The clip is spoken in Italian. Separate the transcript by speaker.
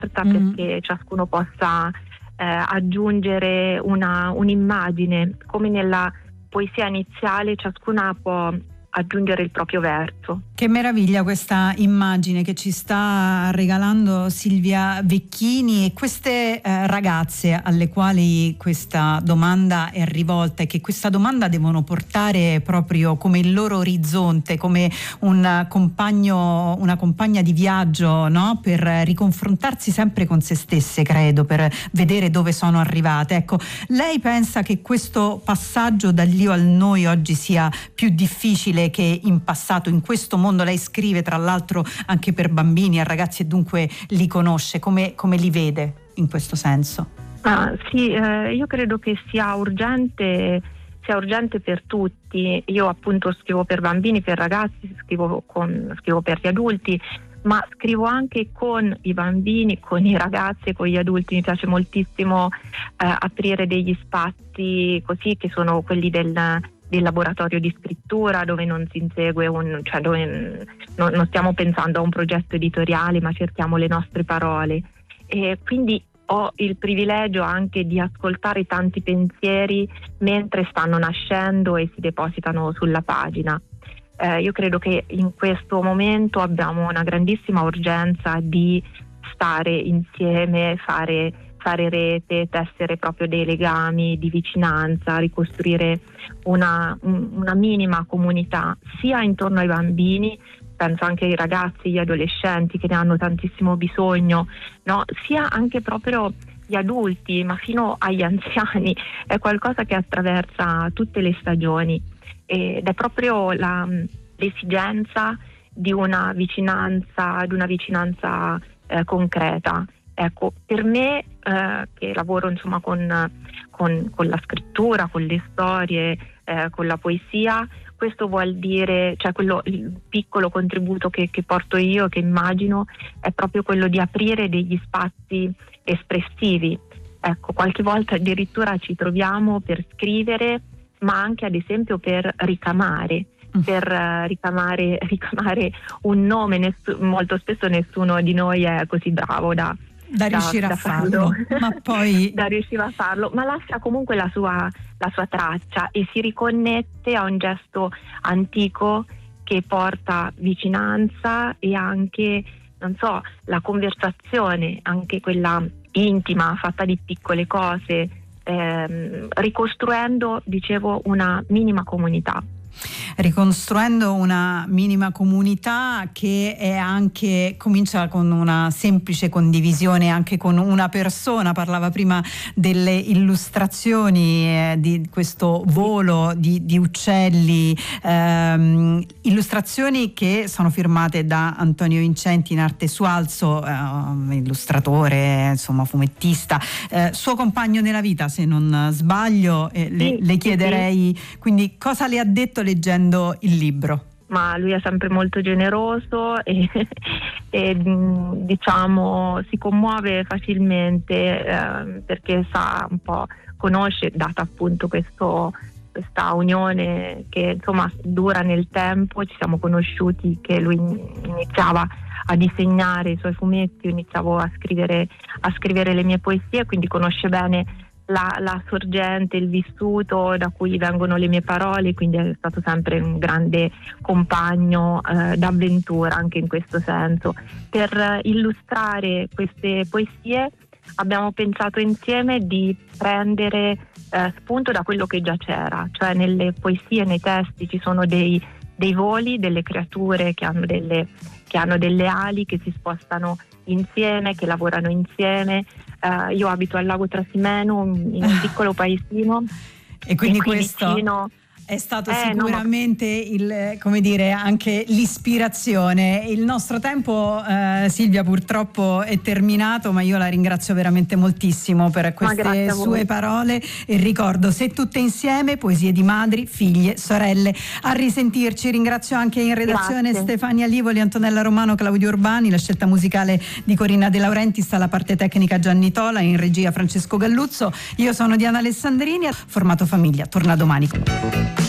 Speaker 1: perché ciascuno possa aggiungere un'immagine, come nella poesia iniziale ciascuna può aggiungere il proprio verso.
Speaker 2: Che meraviglia questa immagine che ci sta regalando Silvia Vecchini, e queste ragazze alle quali questa domanda è rivolta e che questa domanda devono portare proprio come il loro orizzonte, come una compagna di viaggio, no? Per riconfrontarsi sempre con se stesse, credo, per vedere dove sono arrivate. Ecco, lei pensa che questo passaggio dall'io al noi oggi sia più difficile che in passato, in questo mondo? Lei scrive tra l'altro anche per bambini e ragazzi e dunque li conosce, come li vede in questo senso?
Speaker 1: Sì, io credo che sia urgente per tutti. Io appunto scrivo per bambini, per ragazzi, scrivo per gli adulti, ma scrivo anche con i bambini, con i ragazzi e con gli adulti. Mi piace moltissimo aprire degli spazi così, che sono quelli del laboratorio di scrittura, dove non si insegue dove non stiamo pensando a un progetto editoriale, ma cerchiamo le nostre parole, e quindi ho il privilegio anche di ascoltare tanti pensieri mentre stanno nascendo e si depositano sulla pagina. Io credo che in questo momento abbiamo una grandissima urgenza di stare insieme, fare rete, tessere proprio dei legami di vicinanza, ricostruire una minima comunità, sia intorno ai bambini, penso anche ai ragazzi, agli adolescenti che ne hanno tantissimo bisogno, no? Sia anche proprio gli adulti, ma fino agli anziani. È qualcosa che attraversa tutte le stagioni ed è proprio l'esigenza di una vicinanza concreta. Ecco, per me che lavoro insomma con la scrittura, con le storie, con la poesia, questo vuol dire, il piccolo contributo che porto io, che immagino, è proprio quello di aprire degli spazi espressivi. Ecco, qualche volta addirittura ci troviamo per scrivere, ma anche ad esempio per ricamare un nome. Molto spesso nessuno di noi è così bravo da
Speaker 2: riuscire a farlo, ma poi
Speaker 1: da riuscire a farlo, ma lascia comunque la sua traccia e si riconnette a un gesto antico che porta vicinanza e anche, non so, la conversazione, anche quella intima, fatta di piccole cose, ricostruendo, dicevo, una minima comunità.
Speaker 2: Ricostruendo una minima comunità che è anche, comincia con una semplice condivisione anche con una persona. Parlava prima delle illustrazioni di questo volo di uccelli, illustrazioni che sono firmate da Antonio Vincenti in arte Sualzo, illustratore, insomma fumettista, suo compagno nella vita se non sbaglio. Le chiederei quindi cosa le ha detto leggendo il libro.
Speaker 1: Ma lui è sempre molto generoso e diciamo si commuove facilmente, perché sa un po', conosce, data appunto questa unione che insomma dura nel tempo. Ci siamo conosciuti che lui iniziava a disegnare i suoi fumetti, io iniziavo a scrivere le mie poesie, quindi conosce bene la sorgente, il vissuto da cui vengono le mie parole, quindi è stato sempre un grande compagno d'avventura anche in questo senso. Per illustrare queste poesie abbiamo pensato insieme di prendere spunto da quello che già c'era, cioè nelle poesie, nei testi ci sono dei voli, delle creature che hanno delle ali, che si spostano insieme, che lavorano insieme. Io abito al lago Trasimeno, in un piccolo paesino,
Speaker 2: e quindi questo
Speaker 1: vicino
Speaker 2: è stato sicuramente anche l'ispirazione. Il nostro tempo, Silvia, purtroppo è terminato, ma io la ringrazio veramente moltissimo per queste sue parole e ricordo Se tutte insieme, poesie di madri, figlie, sorelle. A risentirci. Ringrazio anche in redazione Stefania Livoli, Antonella Romano, Claudio Urbani, la scelta musicale di Corinna De Laurentiis, alla parte tecnica Gianni Tola, in regia Francesco Galluzzo. Io sono Diana Alessandrini, formato Famiglia torna domani.